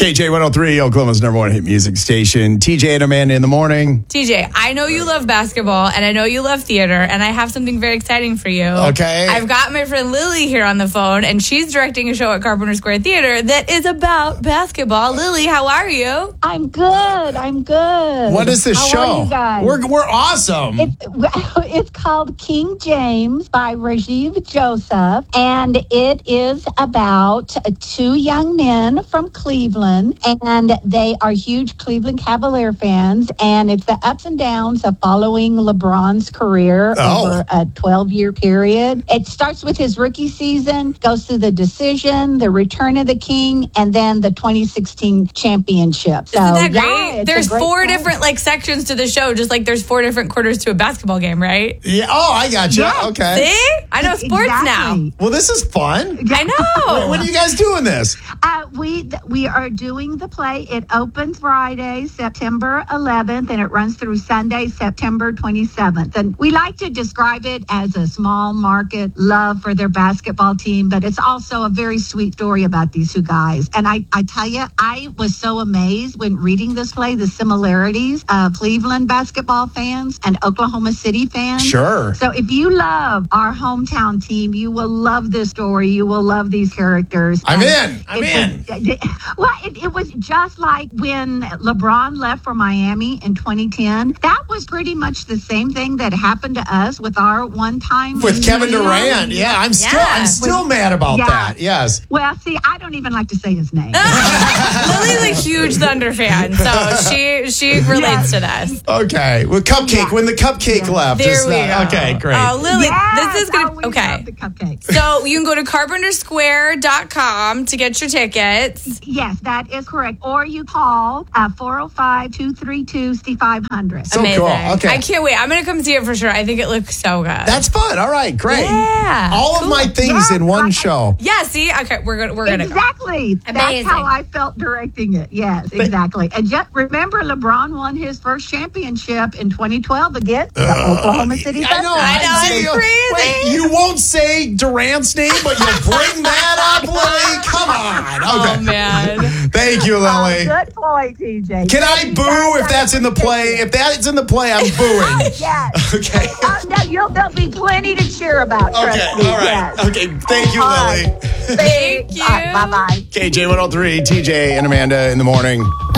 KJ 103, Oklahoma's number one hit music station. TJ and Amanda in the morning. TJ, I know you love basketball and I know you love theater, and I have something very exciting for you. Okay. I've got my friend Lily here on the phone, and she's directing a show at Carpenter Square Theater that is about basketball. Lily, how are you? I'm good. What is this How show? are you guys? We're awesome. It's called King James by Rajiv Joseph, and it is about two young men from Cleveland, and they are huge Cleveland Cavalier fans, and it's the ups and downs of following LeBron's career over a 12-year period. It starts with his rookie season, goes through the decision, the return of the king, and then the 2016 championship. So, Isn't that great? it's There's a great four time. different sections to the show, just like there's four different quarters to a basketball game, right? Yeah. Oh, I got you. Yeah. Okay. See? I know sports Exactly. Well, this is fun. now. I know. When are you guys doing this? We are doing the play. It opens Friday, September 11th, and it runs through Sunday, September 27th. And we like to describe it as a small market love for their basketball team, but it's also a very sweet story about these two guys. And I tell you, I was so amazed when reading this play, the similarities of Cleveland basketball fans and Oklahoma City fans. Sure. So if you love our hometown team, you will love this story. You will love these characters. I'm And in. I'm in. It was just like when LeBron left for Miami in 2010. That was pretty much the same thing that happened to us with our one-time With Kevin reunion. Durant. Yeah, I'm still mad about Yeah. that. Yes. Well, see, I don't even like to say his name. Lily's a huge Thunder fan, so she relates to this. Okay. Well, cupcake. Yeah. When the cupcake left. There is we that- go. Okay, great. Oh, Lily, Yes, this is going we to... Okay. love the cupcakes. So you can go to carpentersquare.com to get your tickets. Yes, that is correct. Or you call 405-232-6500. So Amazing. cool. Okay. I can't wait. I'm going to come see it for sure. I think it looks so good. That's fun. All right, great. Yeah. All of my things Yeah, in one show. Yeah, see? Okay, we're going to go. Exactly. Amazing. That's how I felt directing it. Yes, exactly. And just remember, LeBron won his first championship in 2012 against the Oklahoma City I know. Thunder. it's crazy. Wait, you won't say Durant's name, but you'll bring that up, Lily? Come on. Okay. Oh, man. Thank you, Lily. Good point, TJ. Can I boo if that's in the play? If that's in the play, I'm booing. Yes. Okay. There'll be plenty to cheer about. Okay. Trust me. All right. Yes. Okay. Thank you, All Lily. right. Thank you. Bye-bye. KJ 103, TJ and Amanda in the morning.